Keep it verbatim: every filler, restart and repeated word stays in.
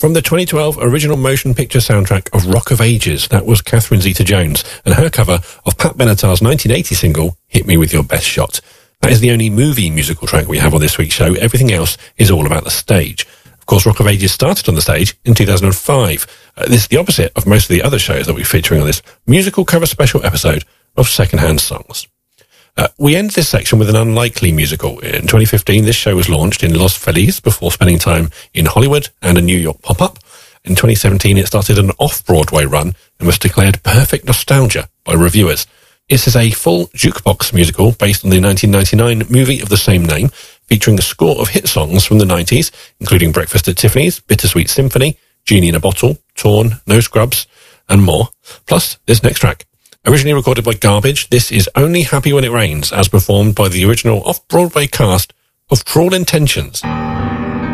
From the twenty twelve original motion picture soundtrack of Rock of Ages, that was Catherine Zeta-Jones and her cover of Pat Benatar's nineteen eighty single, Hit Me With Your Best Shot. That is the only movie musical track we have on this week's show. Everything else is all about the stage. Of course, Rock of Ages started on the stage in two thousand five. Uh, this is the opposite of most of the other shows that we're featuring on this musical cover special episode of Secondhand Songs. Uh, we end this section with an unlikely musical. In twenty fifteen, this show was launched in Los Feliz before spending time in Hollywood and a New York pop-up. In twenty seventeen, it started an off-Broadway run and was declared perfect nostalgia by reviewers. This is a full jukebox musical based on the nineteen ninety-nine movie of the same name, featuring a score of hit songs from the nineties, including Breakfast at Tiffany's, Bittersweet Symphony, Genie in a Bottle, Torn, No Scrubs, and more. Plus, this next track. Originally recorded by Garbage, this is Only Happy When It Rains, as performed by the original off-Broadway cast of Cruel Intentions.